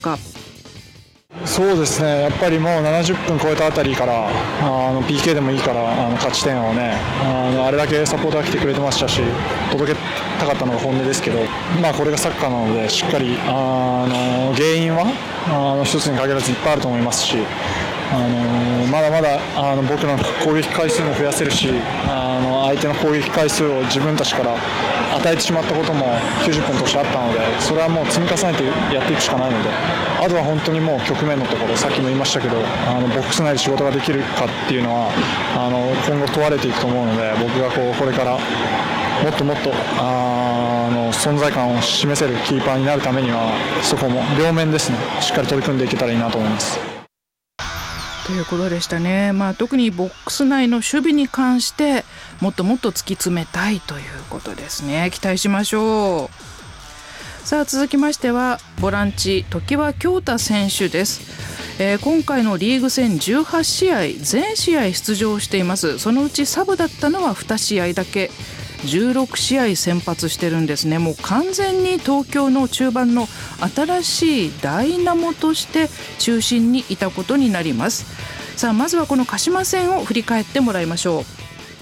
か。 そうですね、やっぱりもう70分超えたあたりからPK でもいいから勝ち点をねあれだけサポーターが来てくれてましたし、届けたかったのが本音ですけど、これがサッカーなのでしっかり原因は一つに限らずいっぱいあると思いますし、まだまだ僕の攻撃回数も増やせるし、相手の攻撃回数を自分たちから与えてしまったことも90分としてあったので、それはもう積み重ねてやっていくしかないので、あとは本当にもう局面のところ、さっきも言いましたけどボックス内で仕事ができるかっていうのは今後問われていくと思うので、僕がこれからもっともっと存在感を示せるキーパーになるためには、そこも両面ですね、しっかり取り組んでいけたらいいなと思います。 ということでしたね。特にボックス内の守備に関してもっともっと突き詰めたいということですね。期待しましょう。さあ続きましてはボランチ常盤恭太選手です。今回のリーグ戦18試合全試合出場しています。そのうちサブだったのは2試合だけ、16試合先発してるんですね。もう完全に東京の中盤の新しいダイナモとして中心にいたことになります。さあまずはこの鹿島戦を振り返ってもらいましょう。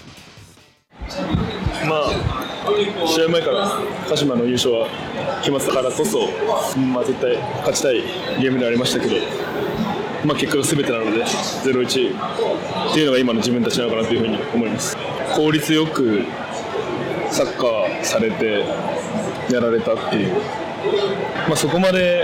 試合前から鹿島の優勝は決まってたからこそ、絶対勝ちたいゲームではありましたけど、結果が全てなので 0-1 っていうのが今の自分たちなのかなというふうに思います。効率よくサッカーされてやられたっていう、そこまで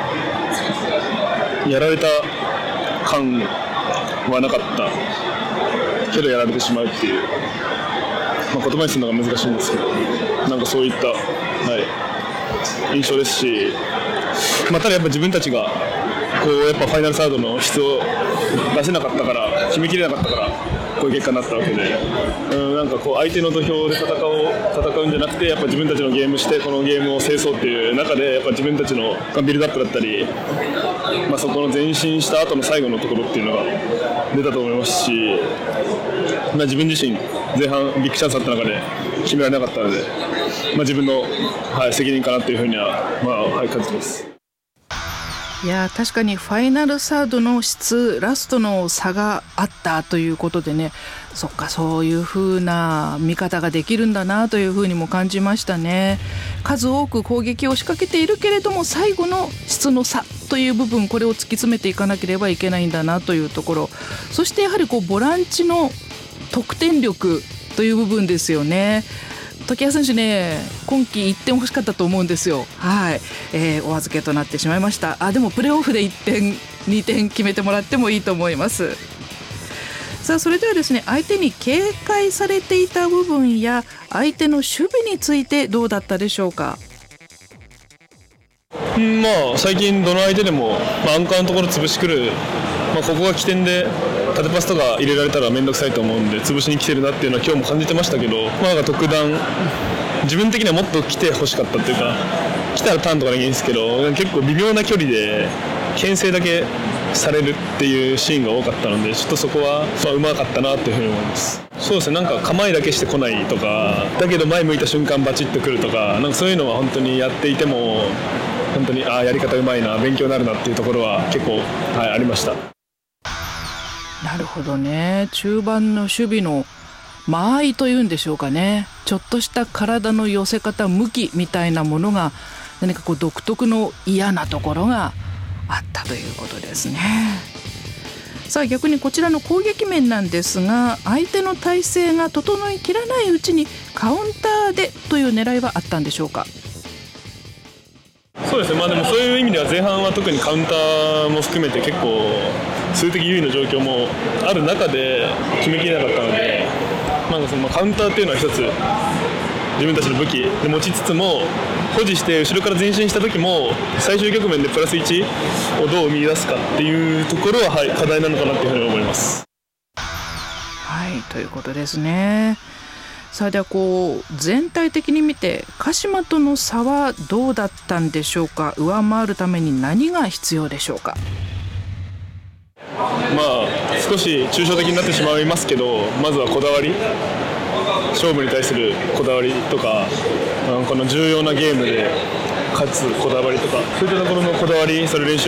やられた感はなかったけどやられてしまうっていう、言葉にするのが難しいんですけど、そういった、印象ですし、ただやっぱ自分たちがやっぱファイナルサードの質を出せなかったから、決めきれなかったからこういう結果になったわけで、相手の土俵で戦うんじゃなくて、やっぱ自分たちのゲームしてこのゲームを制そうっていう中で、やっぱ自分たちのビルドアップだったり、そこの前進した後の最後のところっていうのが出たと思いますし、自分自身前半ビッグチャンスあった中で決められなかったので、自分の、責任かなというふうには、感じてます。 いや確かにファイナルサードの質、ラストの差があったということでね、そっか、そういう風な見方ができるんだなという風にも感じましたね。数多く攻撃を仕掛けているけれども、最後の質の差という部分、これを突き詰めていかなければいけないんだなというところ、そしてやはりボランチの得点力という部分ですよね。常盤選手ね、今季1点欲しかったと思うんですよ。お預けとなってしまいました。でもプレーオフで1点2点決めてもらってもいいと思います。さあそれではですね、相手に警戒されていた部分や相手の守備についてどうだったでしょうか。 最近どの相手でも、アンカーのところ潰しくる、ここが起点で縦パスとか入れられたら面倒くさいと思うんで潰しに来てるなっていうのは今日も感じてましたけど、特段自分的にはもっと来てほしかったっていうか、来たらターンとかでいいんですけど、結構微妙な距離で牽制だけされるっていうシーンが多かったので、ちょっとそこはうまかったなっていうふうに思います。そうですね、構えだけしてこないとか、だけど前向いた瞬間バチッとくるとか、そういうのは本当にやっていても本当にやり方うまいな、勉強になるなっていうところは結構、ありました。 なるほどね。中盤の守備の間合いというんでしょうかね、ちょっとした体の寄せ方、向きみたいなものが何か独特の嫌なところがあったということですね。さあ逆にこちらの攻撃面なんですが、相手の体勢が整いきらないうちにカウンターでという狙いはあったんでしょうか。 そうですね、でもそういう意味では前半は特にカウンターも含めて結構数的優位の状況もある中で決めきれなかったので、そのカウンターっていうのは一つ自分たちの武器で持ちつつも、保持して後ろから前進した時も最終局面でプラス1をどう生み出すかっていうところは、課題なのかなというふうに思います。 ということですね。さあでは全体的に見て鹿島との差はどうだったんでしょうか。上回るために何が必要でしょうか。 少し抽象的になってしまいますけど、まずはこだわり、勝負に対するこだわりとか、この重要なゲームで勝つこだわりとか、そういったところのこだわり、それ練習